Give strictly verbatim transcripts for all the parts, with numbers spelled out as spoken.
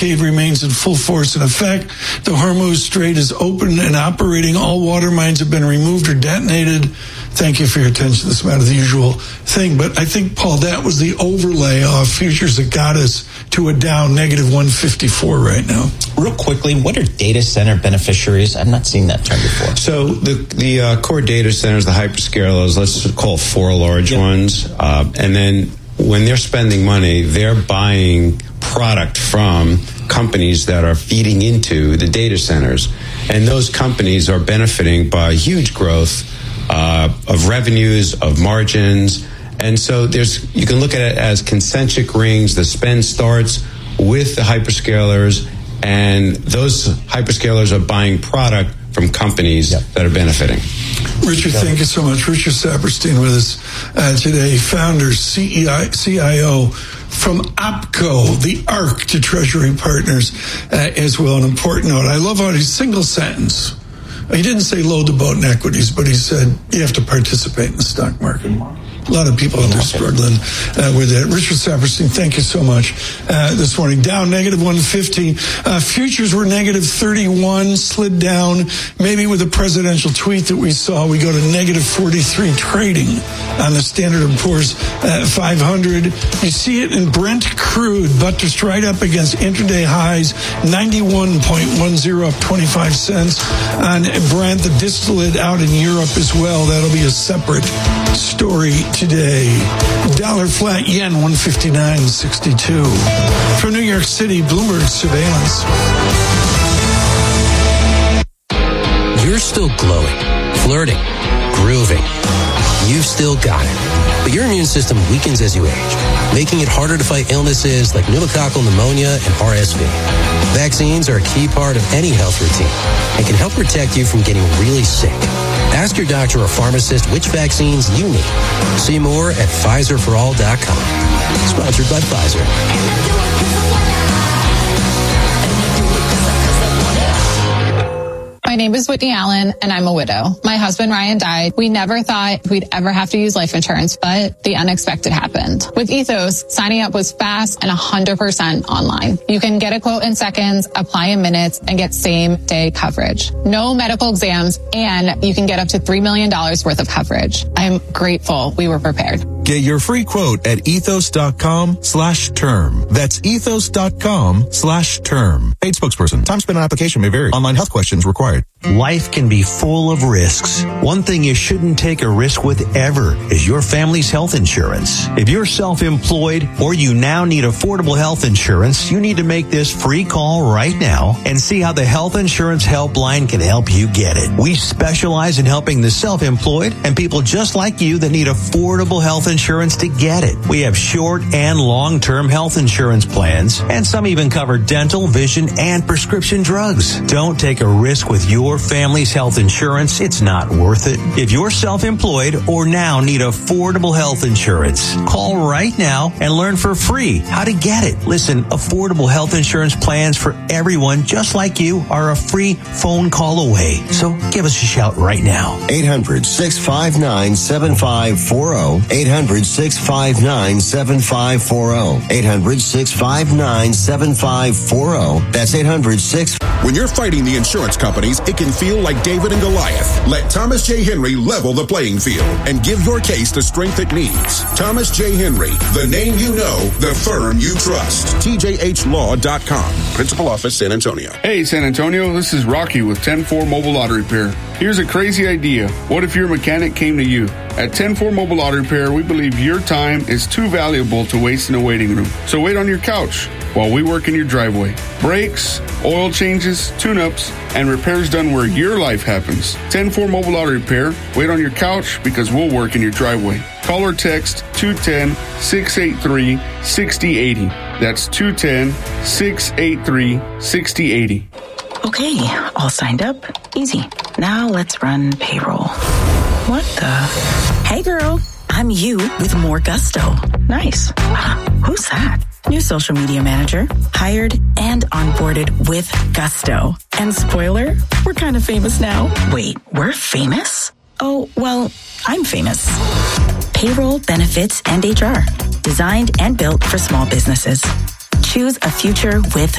blockade remains in full force and effect. The Hormuz Strait is open and operating. All water mines have been removed or detonated. Thank you for your attention to this matter, the usual thing. But I think, Paul, that was the overlay of futures that got us to a down negative one fifty-four right now. Real quickly, what are data center beneficiaries? I've not seen that term before. So the the uh, core data centers, the hyperscalers, let's call four large yep. ones. Uh, and then when they're spending money, they're buying product from companies that are feeding into the data centers. And those companies are benefiting by huge growth uh, of revenues, of margins. And so there's you can look at it as concentric rings. The spend starts with the hyperscalers, and those hyperscalers are buying product from companies yep. that are benefiting. Richard, thank you so much. Richard Saperstein with us uh, today, founder, C E O, C I O from OPCO, the ARC to Treasury Partners uh, as well. An important note. I love how he's single sentence. He didn't say load the boat in equities, but he said you have to participate in the stock market. A lot of people out there struggling uh, with it. Richard Saperstein, thank you so much uh, this morning. Down negative one fifty. Uh, futures were negative thirty-one, slid down. Maybe with a presidential tweet that we saw, we go to negative forty-three trading on the Standard and Poor's uh, five hundred. You see it in Brent crude, buttressed right up against intraday highs, ninety-one point one zero, up twenty-five cents. On Brent, the distillate out in Europe as well. That'll be a separate story today. Dollar flat, yen one fifty-nine sixty-two. From New York City, Bloomberg surveillance. You're still glowing, flirting, grooving. You've still got it. But your immune system weakens as you age, making it harder to fight illnesses like pneumococcal pneumonia and R S V. Vaccines are a key part of any health routine and can help protect you from getting really sick. Ask your doctor or pharmacist which vaccines you need. See more at Pfizer for all dot com. Sponsored by Pfizer. My name is Whitney Allen, and I'm a widow. My husband, Ryan, died. We never thought we'd ever have to use life insurance, but the unexpected happened. With Ethos, signing up was fast and one hundred percent online. You can get a quote in seconds, apply in minutes, and get same-day coverage. No medical exams, and you can get up to three million dollars worth of coverage. I'm grateful we were prepared. Get your free quote at ethos.com slash term. That's ethos.com slash term. Paid spokesperson. Time spent on application may vary. Online health questions required. Life can be full of risks. One thing you shouldn't take a risk with ever is your family's health insurance. If you're self-employed or you now need affordable health insurance, you need to make this free call right now and see how the Health Insurance Helpline can help you get it. We specialize in helping the self-employed and people just like you that need affordable health insurance to get it. We have short and long-term health insurance plans, and some even cover dental, vision, and prescription drugs. Don't take a risk with your family's health insurance. It's not worth it. If you're self-employed or now need affordable health insurance, call right now and learn for free how to get it. Listen, affordable health insurance plans for everyone just like you are a free phone call away. So give us a shout right now. eight hundred, six five nine, seven five four zero. eight hundred, six five nine, seven five four zero. eight hundred, six five nine, seven five four zero. That's eight hundred, six. When you're fighting the insurance companies, it can feel like David and Goliath. Let Thomas J. Henry level the playing field and give your case the strength it needs. Thomas J. Henry, the name you know, the firm you trust. T J H law dot com. Principal Office, San Antonio. Hey, San Antonio, this is Rocky with ten four Mobile Auto Repair. Here's a crazy idea. What if your mechanic came to you? At ten four Mobile Auto Repair, we believe your time is too valuable to waste in a waiting room. So wait on your couch while we work in your driveway. Brakes, oil changes, tune-ups, and repairs done where your life happens. ten four Mobile Auto Repair. Wait on your couch because we'll work in your driveway. Call or text two one zero, six eight three, six zero eight zero. That's two one zero, six eight three, six zero eight zero. Okay, all signed up. Easy. Now let's run payroll. What the? Hey girl, I'm you with more gusto. Nice. Uh, who's that? New social media manager, hired and onboarded with gusto. And spoiler, we're kind of famous now. Wait, we're famous? Oh, well, I'm famous. Payroll, benefits, and H R. Designed and built for small businesses. Choose a future with gusto.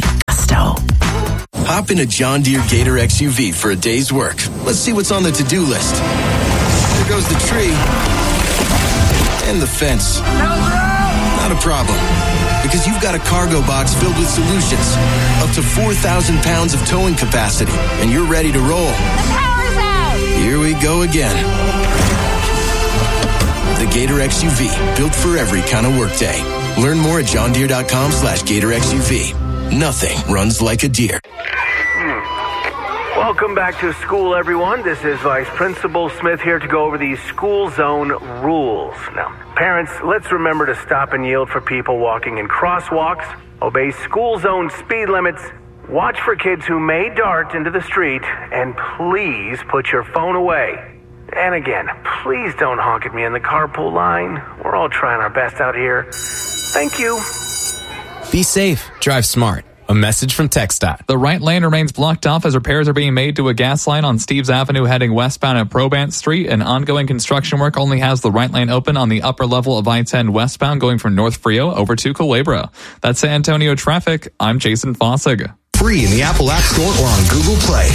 Gusto. Hop in a John Deere Gator X U V for a day's work. Let's see what's on the to-do list. There goes the tree. And the fence. Not a problem. Because you've got a cargo box filled with solutions. Up to four thousand pounds of towing capacity. And you're ready to roll. The power's out! Here we go again. The Gator X U V. Built for every kind of workday. Learn more at johndeere.com slash Gator X U V. Nothing runs like a deer. Welcome back to school, everyone. This is Vice Principal Smith here to go over the school zone rules. Now, parents, let's remember to stop and yield for people walking in crosswalks, obey school zone speed limits, watch for kids who may dart into the street, and please put your phone away. And again, please don't honk at me in the carpool line. We're all trying our best out here. Thank you. Be safe. Drive smart. A message from TxDOT. The right lane remains blocked off as repairs are being made to a gas line on Steves Avenue heading westbound at Probant Street, and ongoing construction work only has the right lane open on the upper level of I ten westbound going from North Frio over to Culebra. That's San Antonio traffic. I'm Jason Fossig. Free in the Apple App Store or on Google Play.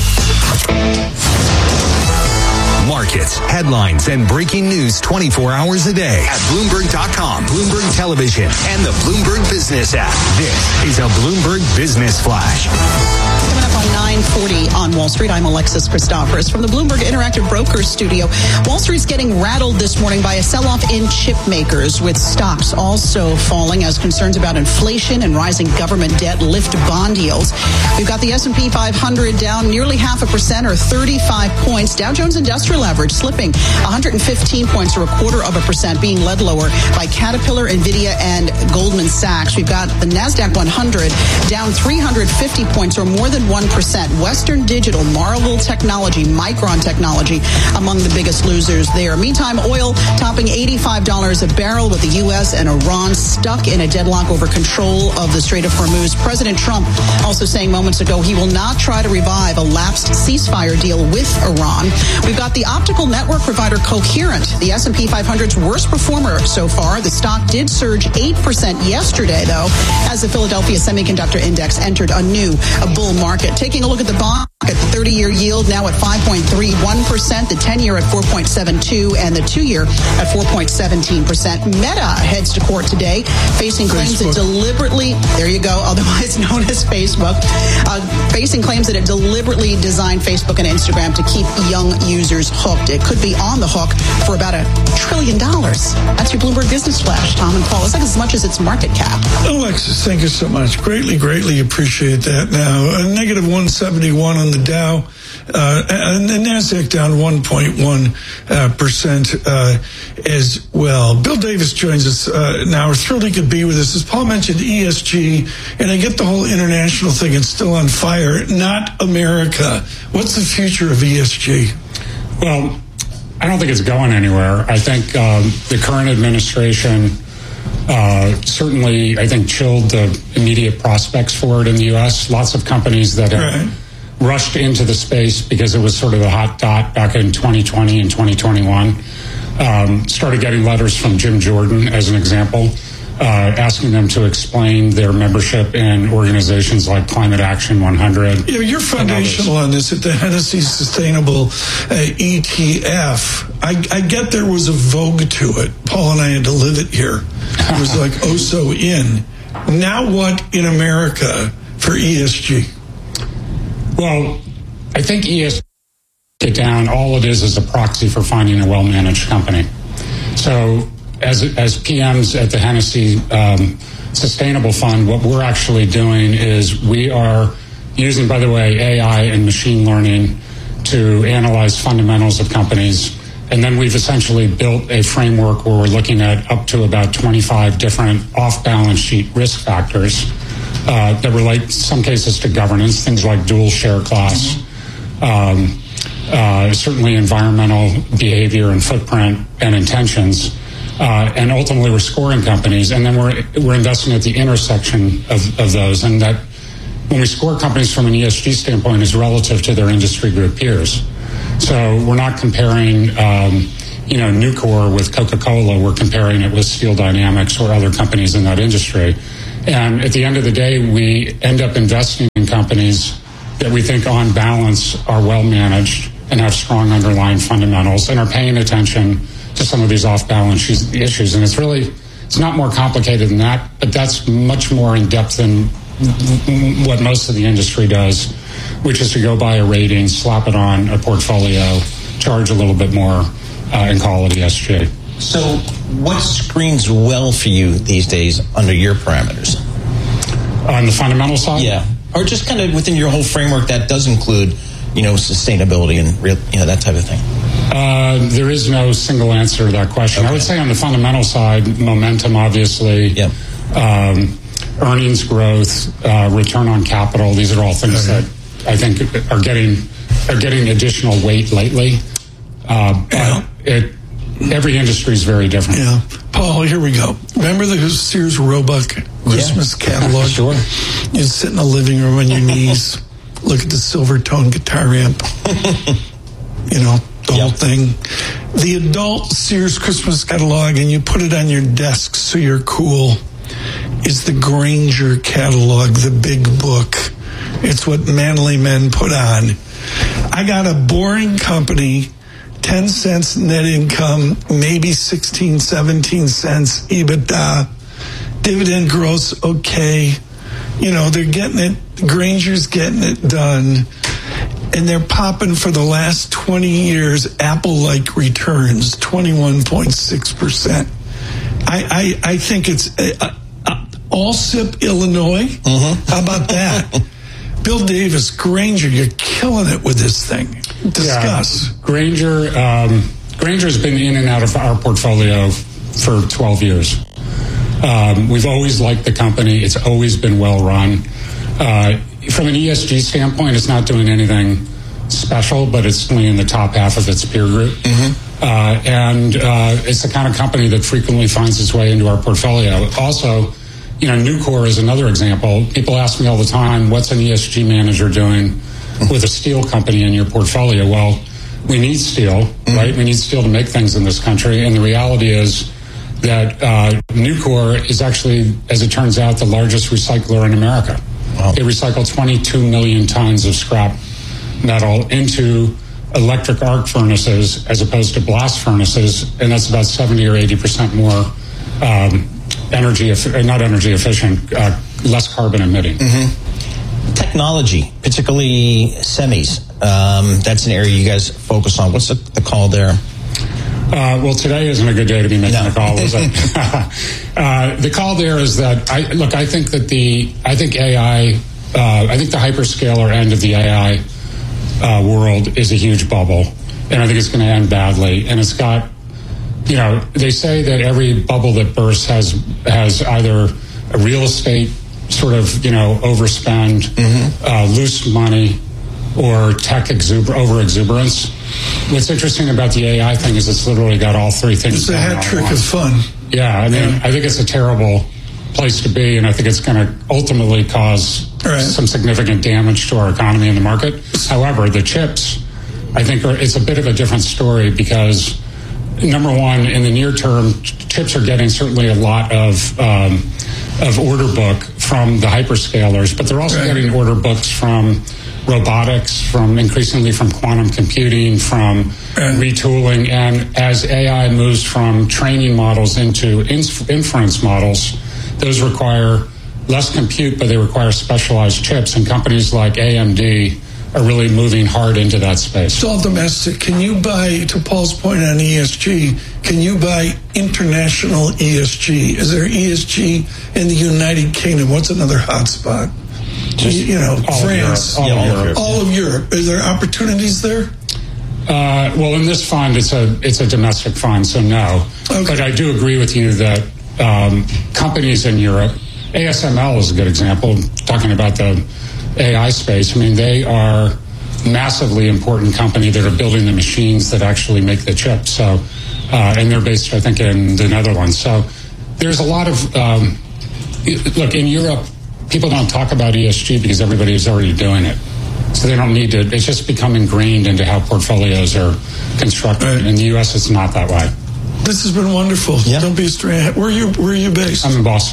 Markets, headlines, and breaking news twenty-four hours a day at Bloomberg dot com, Bloomberg Television, and the Bloomberg Business app. This is a Bloomberg Business Flash. Coming up on nine forty on Wall Street, I'm Alexis Christoforous from the Bloomberg Interactive Brokers studio. Wall Street's getting rattled this morning by a sell-off in chip makers, with stocks also falling as concerns about inflation and rising government debt lift bond yields. We've got the S and P five hundred down nearly half a percent or thirty-five points. Dow Jones Industrial Average slipping one hundred fifteen points or a quarter of a percent, being led lower by Caterpillar, Nvidia, and Goldman Sachs. We've got the NASDAQ one hundred down three hundred fifty points or more than one percent. Western Digital, Marvell Technology, Micron Technology among the biggest losers there. Meantime, oil topping eighty-five dollars a barrel, with the U S and Iran stuck in a deadlock over control of the Strait of Hormuz. President Trump also saying moments ago he will not try to revive a lapsed ceasefire deal with Iran. We've got the optical network provider Coherent, the S and P five hundred's worst performer so far. The stock did surge eight percent yesterday, though, as the Philadelphia Semiconductor Index entered a new a bull market. Taking a look at the bond market, the thirty-year yield now at five point three one percent, the ten-year at four point seven two, and the two-year at four point one seven percent. Meta heads to court today, facing claims that deliberately, there you go, otherwise known as Facebook, uh, facing claims that it deliberately designed Facebook and Instagram to keep young users hooked. It could be on the hook for about a trillion dollars. That's your Bloomberg Business Flash, Tom and Paul. It's like as much as its market cap. Alexis, thank you so much. Greatly, greatly appreciate that. Now, a negative one seventy-one on the Dow, uh, and the NASDAQ down one point one percent uh, as well. Bill Davis joins us uh, now. We're thrilled he could be with us. As Paul mentioned, E S G, and I get the whole international thing. It's still on fire. Not America. What's the future of E S G? Well, I don't think it's going anywhere. I think um, the current administration uh, certainly, I think, chilled the immediate prospects for it in the U S. Lots of companies that have right. rushed into the space because it was sort of a hot dot back in twenty twenty and twenty twenty-one. Um, started getting letters from Jim Jordan, as an example, uh, asking them to explain their membership in organizations like Climate Action one hundred. You know, you're foundational on this at the Hennessy Sustainable uh, E T F. I, I get there was a vogue to it. Paul and I had to live it here. It was like, oh, so in. Now what in America for E S G? Well, I think E S G, get down, all it is is a proxy for finding a well-managed company. So as as P Ms at the Hennessy um, Sustainable Fund, what we're actually doing is we are using, by the way, A I and machine learning to analyze fundamentals of companies. And then we've essentially built a framework where we're looking at up to about twenty-five different off-balance sheet risk factors uh, that relate, in some cases, to governance, things like dual share class, mm-hmm. um, uh, certainly environmental behavior and footprint and intentions. Uh, and ultimately, we're scoring companies, and then we're we're investing at the intersection of, of those. And that when we score companies from an E S G standpoint is relative to their industry group peers. So we're not comparing, um, you know, Nucor with Coca-Cola. We're comparing it with Steel Dynamics or other companies in that industry. And at the end of the day, we end up investing in companies that we think on balance are well managed and have strong underlying fundamentals and are paying attention to some of these off-balance issues. And it's really, it's not more complicated than that, but that's much more in depth than what most of the industry does, which is to go buy a rating, slap it on a portfolio, charge a little bit more, uh, and call it E S G. So what screens well for you these days under your parameters? On the fundamental side? Yeah. Or just kind of within your whole framework that does include, you know, sustainability and real, you know, that type of thing. Uh, there is no single answer to that question. Okay. I would say on the fundamental side, momentum, obviously, yep. um, earnings growth, uh, return on capital. These are all things okay. that I think are getting are getting additional weight lately. Uh, yeah. It every industry is very different. Yeah, Paul. Here we go. Remember the Sears Roebuck Christmas yeah. catalog? Sure. You sit in the living room on your knees, look at the silver tone guitar amp. You know. The yep. whole thing. The adult Sears Christmas catalog, and you put it on your desk so you're cool, is the Grainger catalog, the big book. It's what manly men put on. I got a boring company, ten cents net income, maybe sixteen, seventeen cents EBITDA. Dividend growth's okay. You know, they're getting it. Grainger's getting it done. And they're popping for the last twenty years Apple-like returns, twenty-one point six percent. I, I, I think it's uh, uh, Allsip, Illinois. Mm-hmm. How about that? Bill Davis, Grainger, you're killing it with this thing. Discuss. Yeah, Grainger, um, Grainger's been in and out of our portfolio for twelve years. Um, we've always liked the company. It's always been well run. Uh, From an E S G standpoint, it's not doing anything special, but it's only in the top half of its peer group. Mm-hmm. Uh, and uh, it's the kind of company that frequently finds its way into our portfolio. Also, you know, Nucor is another example. People ask me all the time, what's an E S G manager doing with a steel company in your portfolio? Well, we need steel, mm-hmm. right? We need steel to make things in this country. And the reality is that uh, Nucor is actually, as it turns out, the largest recycler in America. Wow. They recycle twenty-two million tons of scrap metal into electric arc furnaces as opposed to blast furnaces, and that's about seventy or eighty percent more um, energy, not energy efficient, uh, less carbon emitting. Mm-hmm. Technology, particularly semis, um, that's an area you guys focus on. What's the, the call there? Uh, well, today isn't a good day to be making no. a call, is it? uh, the call there is that I look. I think that the I think A I. Uh, I think the hyperscaler end of the A I uh, world is a huge bubble, and I think it's going to end badly. And it's got, you know, they say that every bubble that bursts has has either a real estate sort of, you know, overspend, mm-hmm. uh, loose money, or tech exuber over exuberance. What's interesting about the A I thing is it's literally got all three things. It's a hat trick of fun. Yeah, I mean, yeah. I think it's a terrible place to be, and I think it's going to ultimately cause right. some significant damage to our economy and the market. However, the chips, I think, are, it's a bit of a different story because, number one, in the near term, chips are getting certainly a lot of um, of order book from the hyperscalers, but they're also right. getting order books from robotics, from increasingly from quantum computing, from right. retooling. And as A I moves from training models into inf- inference models, those require less compute, but they require specialized chips. And companies like A M D are really moving hard into that space. It's all domestic. Can you buy, to Paul's point on E S G, can you buy international E S G? Is there E S G in the United Kingdom? What's another hotspot? Just, you know, all France, of all, yeah, of Europe. all of Europe. Is there opportunities there? Uh, well, in this fund, it's a it's a domestic fund, so no. Okay. But I do agree with you that um, companies in Europe, A S M L is a good example, talking about the A I space. I mean, they are a massively important company that are building the machines that actually make the chips. So, uh, and they're based, I think, in the Netherlands. So there's a lot of, um, look, in Europe, people don't talk about E S G because everybody is already doing it. So they don't need to, it's just become ingrained into how portfolios are constructed. Right. In the U S, it's not that way. This has been wonderful. Yeah. Don't be a stranger. Where are you, where are you based? I'm in Boston.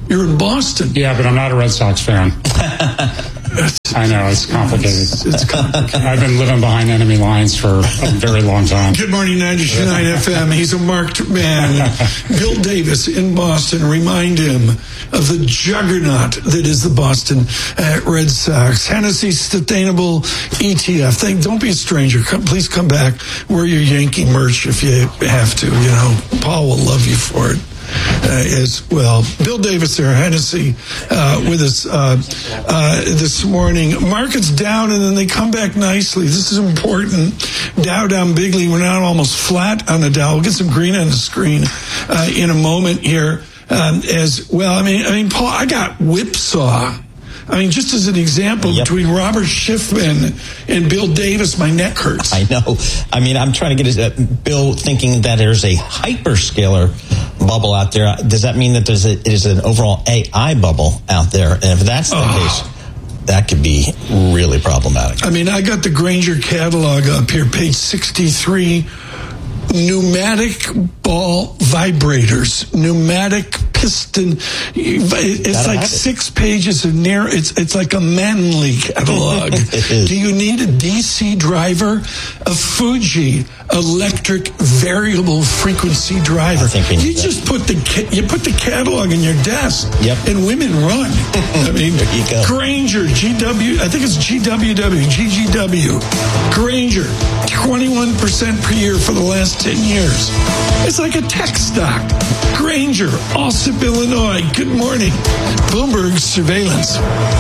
You're in Boston. Yeah, but I'm not a Red Sox fan. I know, it's complicated. It's, it's complicated. I've been living behind enemy lines for a very long time. Good morning, ninety-two point nine F M. He's a marked man. Bill Davis in Boston. Remind him of the juggernaut that is the Boston uh, Red Sox. Hennessy Sustainable E T F. Thank, don't be a stranger. Come, please come back. Wear your Yankee merch if you have to. You know, Paul will love you for it. Uh, as well. Bill Davis there, Hennessy, uh, with us uh, uh, this morning. Markets down and then they come back nicely. This is important. Dow down bigly. We're now almost flat on the Dow. We'll get some green on the screen uh, in a moment here um, as well. I mean, I mean, Paul, I got whipsaw. I mean, just as an example, yep. between Robert Schiffman and Bill Davis, my neck hurts. I know. I mean, I'm trying to get uh, Bill thinking that there's a hyperscaler bubble out there. Does that mean that there's a, it is an overall A I bubble out there? And if that's the oh. case, that could be really problematic. I mean, I got the Grainger catalog up here, page sixty-three. Pneumatic ball vibrators, pneumatic piston. It's That'll like six it. pages of narrow. It's it's like a Manly catalog. Do you need a D C driver? A Fuji electric variable frequency driver. You just put the you put the catalog in your desk, yep. and women run. I mean, Grainger, G W. I think it's G W W, G G W. Grainger, twenty-one percent per year for the last ten years. It's like a tech stock. Grainger, Allsip, Illinois. Good morning. Bloomberg Surveillance.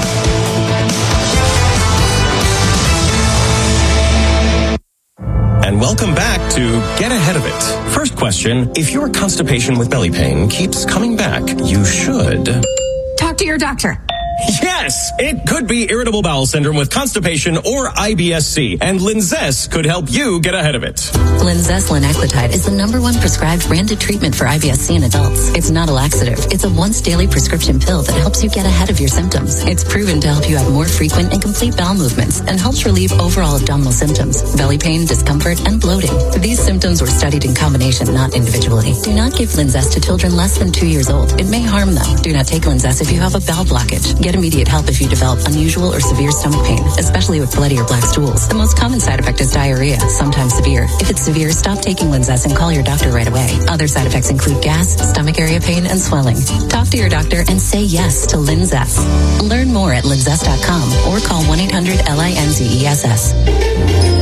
And welcome back to Get Ahead of It. First question, if your constipation with belly pain keeps coming back, you should... Talk to your doctor. Yes, it could be irritable bowel syndrome with constipation or I B S C, and Linzess could help you get ahead of it. Linzess linaclotide is the number one prescribed branded treatment for I B S C in adults. It's not a laxative. It's a once daily prescription pill that helps you get ahead of your symptoms. It's proven to help you have more frequent and complete bowel movements and helps relieve overall abdominal symptoms, belly pain, discomfort, and bloating. These symptoms were studied in combination, not individually. Do not give Linzess to children less than two years old. It may harm them. Do not take Linzess if you have a bowel blockage. Get immediate help if you develop unusual or severe stomach pain, especially with bloody or black stools. The most common side effect is diarrhea, sometimes severe. If it's severe, stop taking Linzess and call your doctor right away. Other side effects include gas, stomach area pain, and swelling. Talk to your doctor and say yes to Linzess. Learn more at linzess dot com or call one eight hundred L I N Z E S S.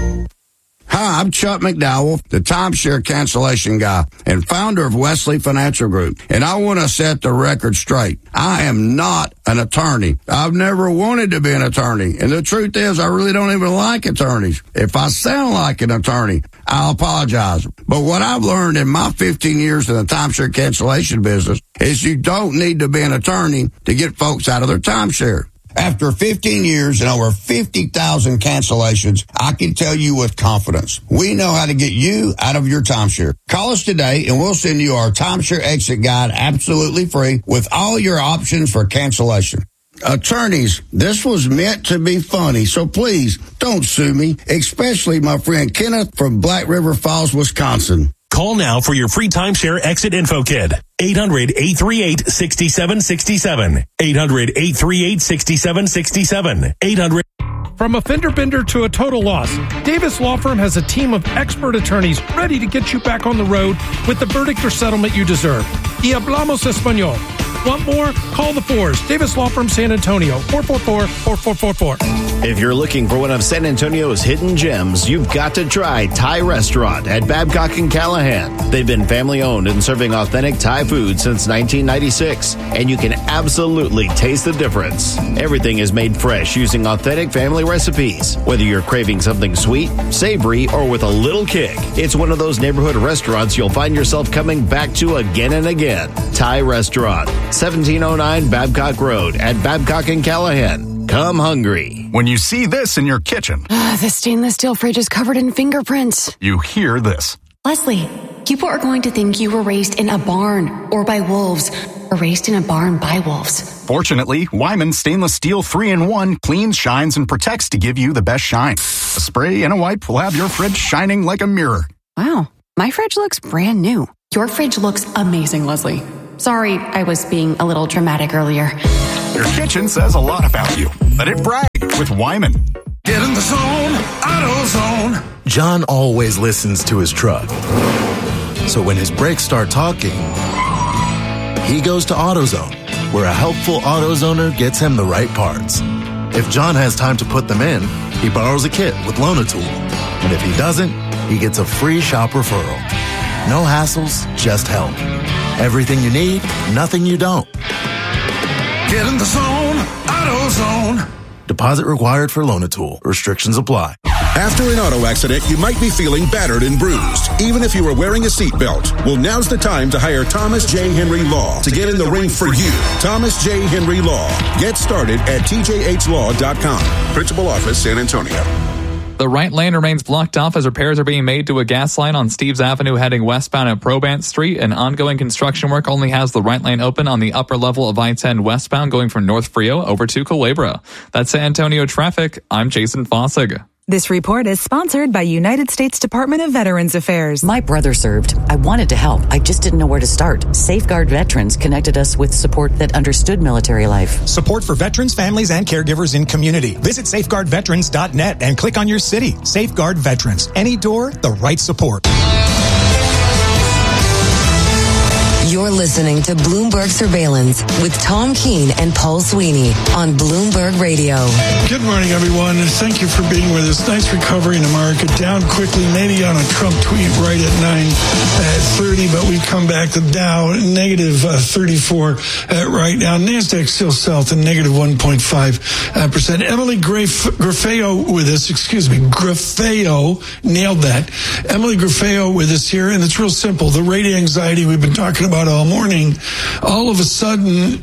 Hi, I'm Chuck McDowell, the timeshare cancellation guy and founder of Wesley Financial Group. And I want to set the record straight. I am not an attorney. I've never wanted to be an attorney. And the truth is, I really don't even like attorneys. If I sound like an attorney, I'll apologize. But what I've learned in my fifteen years in the timeshare cancellation business is you don't need to be an attorney to get folks out of their timeshare. After fifteen years and over fifty thousand cancellations, I can tell you with confidence, we know how to get you out of your timeshare. Call us today and we'll send you our timeshare exit guide absolutely free with all your options for cancellation. Attorneys, this was meant to be funny, so please don't sue me, especially my friend Kenneth from Black River Falls, Wisconsin. Call now for your free timeshare exit info kit. eight hundred, eight three eight, six seven six seven. eight hundred, eight three eight, six seven six seven. eight hundred. From a fender bender to a total loss, Davis Law Firm has a team of expert attorneys ready to get you back on the road with the verdict or settlement you deserve. Y hablamos español. Want more? Call the fours. Davis Law Firm San Antonio, four four four, four four four four. If you're looking for one of San Antonio's hidden gems, you've got to try Thai Restaurant at Babcock and Callahan. They've been family-owned and serving authentic Thai food since nineteen ninety-six, and you can absolutely taste the difference. Everything is made fresh using authentic family recipes. Whether you're craving something sweet, savory, or with a little kick, it's one of those neighborhood restaurants you'll find yourself coming back to again and again. Thai Restaurant, seventeen oh nine Babcock Road at Babcock and Callahan. Come hungry. When you see this in your kitchen, uh, the stainless steel fridge is covered in fingerprints. You hear this. Leslie, people are going to think you were raised in a barn or by wolves or raised in a barn by wolves. Fortunately, Wyman Stainless Steel three in one cleans, shines, and protects to give you the best shine. A spray and a wipe will have your fridge shining like a mirror. Wow, my fridge looks brand new. Your fridge looks amazing, Leslie. Sorry, I was being a little dramatic earlier. Your kitchen says a lot about you. Let it brag with Wyman. Get in the zone, AutoZone. John always listens to his truck. So when his brakes start talking, he goes to AutoZone, where a helpful AutoZoner gets him the right parts. If John has time to put them in, he borrows a kit with Loan-A-Tool. And if he doesn't, he gets a free shop referral. No hassles, just help. Everything you need, nothing you don't. Get in the zone, AutoZone. Deposit required for Loan-A-Tool. Restrictions apply. After an auto accident, you might be feeling battered and bruised, even if you were wearing a seatbelt. Well, now's the time to hire Thomas J. Henry Law to get in the ring for you. Thomas J. Henry Law. Get started at T J H law dot com. Principal office, San Antonio. The right lane remains blocked off as repairs are being made to a gas line on Steves Avenue heading westbound at Probant Street, and ongoing construction work only has the right lane open on the upper level of I ten westbound going from North Frio over to Culebra. That's San Antonio traffic. I'm Jason Fossig. This report is sponsored by United States Department of Veterans Affairs. My brother served. I wanted to help. I just didn't know where to start. Safeguard Veterans connected us with support that understood military life. Support for veterans, families, and caregivers in community. Visit safeguard veterans dot net and click on your city. Safeguard Veterans. Any door, the right support. You're listening to Bloomberg Surveillance with Tom Keene and Paul Sweeney on Bloomberg Radio. Good morning, everyone. Thank you for being with us. Nice recovery in the market. Down quickly, maybe on a Trump tweet right at nine thirty, but we come back to Dow, negative uh, thirty-four uh, right now. NASDAQ still south, and negative one point five percent. Emily Graf- Grafeo with us, excuse me, Grafeo, nailed that. Emily Grafeo with us here, and it's real simple. The rate anxiety we've been talking about all morning, all of a sudden,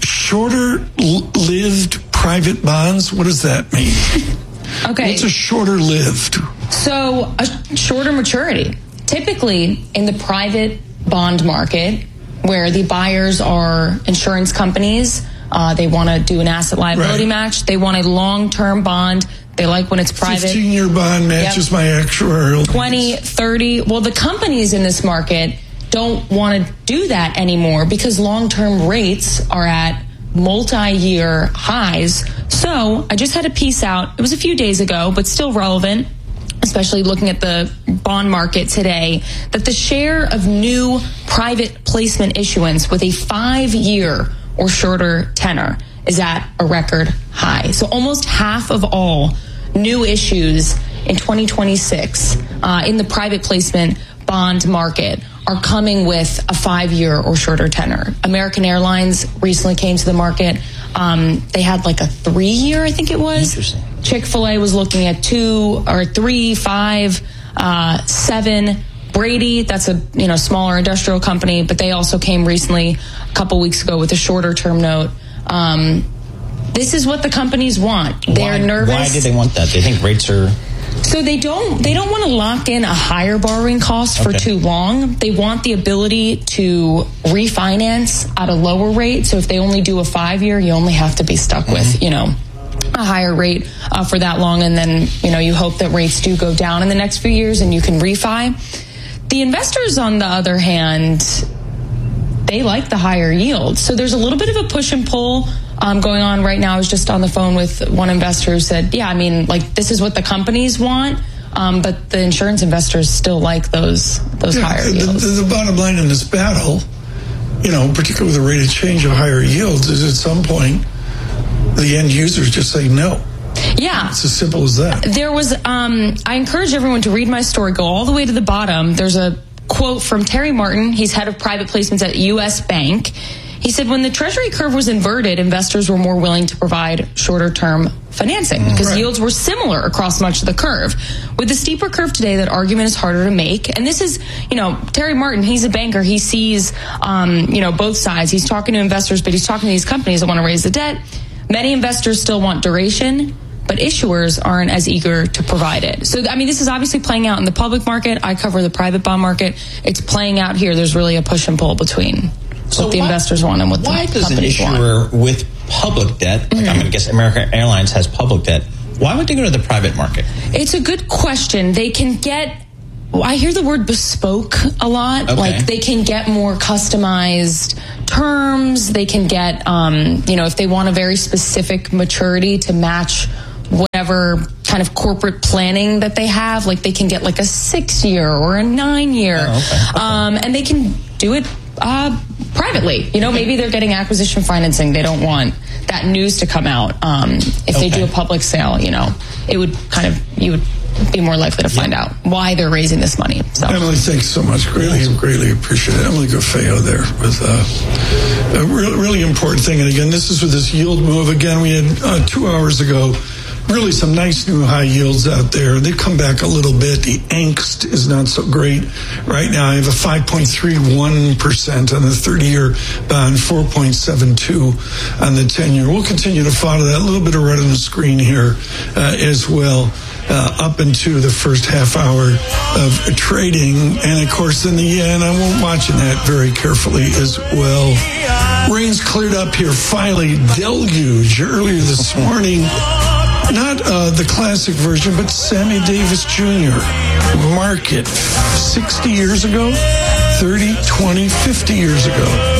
shorter-lived private bonds, what does that mean? Okay. What's a shorter-lived? So, a shorter maturity. Typically, in the private bond market, where the buyers are insurance companies, uh, they want to do an asset liability right. match, they want a long-term bond, they like when it's private. fifteen-year bond matches yep. my actuarial. twenty, thirty. Well, the companies in this market don't want to do that anymore because long-term rates are at multi-year highs. So I just had a piece out. It was a few days ago, but still relevant, especially looking at the bond market today, that the share of new private placement issuance with a five-year or shorter tenor is at a record high. So almost half of all new issues in twenty twenty-six uh, in the private placement bond market are coming with a five-year or shorter tenor. American Airlines recently came to the market. Um, they had like a three-year, I think it was. Interesting. Chick-fil-A was looking at two or three, five, uh, seven. Brady, that's a you know smaller industrial company, but they also came recently a couple weeks ago with a shorter-term note. Um, this is what the companies want. They're why, nervous. Why do they want that? They think rates are... So they don't they don't want to lock in a higher borrowing cost for okay. too long. They want the ability to refinance at a lower rate. So if they only do a five year, you only have to be stuck mm-hmm. with, you know, a higher rate uh, for that long. And then, you know, you hope that rates do go down in the next few years and you can refi. The investors, on the other hand, they like the higher yield. So there's a little bit of a push and pull Um, going on right now. I was just on the phone with one investor who said, yeah, I mean, like, this is what the companies want, um, but the insurance investors still like those those yeah, higher the, yields. The, the bottom line in this battle, you know, particularly with the rate of change of higher yields, is at some point the end users just say no. Yeah. It's as simple as that. There was, um, I encourage everyone to read my story, go all the way to the bottom. There's a quote from Terry Martin. He's head of private placements at U S Bank. He said when the Treasury curve was inverted, investors were more willing to provide shorter-term financing because right. yields were similar across much of the curve. With the steeper curve today, that argument is harder to make. And this is, you know, Terry Martin, he's a banker. He sees, um, you know, both sides. He's talking to investors, but he's talking to these companies that want to raise the debt. Many investors still want duration, but issuers aren't as eager to provide it. So, I mean, this is obviously playing out in the public market. I cover the private bond market. It's playing out here. There's really a push and pull between So what the why, investors want and what the companies want. Why does an issuer want? with public debt, like mm-hmm. I'm going to guess American Airlines has public debt, why would they go to the private market? It's a good question. They can get well, I hear the word bespoke a lot. Okay. Like they can get more customized terms. They can get, um, you know, if they want a very specific maturity to match whatever kind of corporate planning that they have, like they can get like a six year or a nine year. Oh, okay. Okay. Um, and they can do it uh, privately. You know, maybe they're getting acquisition financing. They don't want that news to come out. Um, if Okay. they do a public sale, you know, it would kind of, you would be more likely to find out why they're raising this money. So. Emily, thanks so much. Greatly, greatly appreciate it. Emily Gaffeo there with uh, a really, really important thing. And again, this is with this yield move. Again, we had uh, two hours ago really some nice new high yields out there. They've come back a little bit. The angst is not so great right now. I have a five point three one percent on the thirty-year bond, four point seven two on the ten-year. We'll continue to follow that. A little bit of red on the screen here uh, as well. Uh, up into the first half hour of trading. And of course, in the yen, I'm watching that very carefully as well. Rains cleared up here, finally, deluge earlier this morning. Not uh, the classic version, but Sammy Davis Junior Market sixty years ago, thirty, twenty, fifty years ago.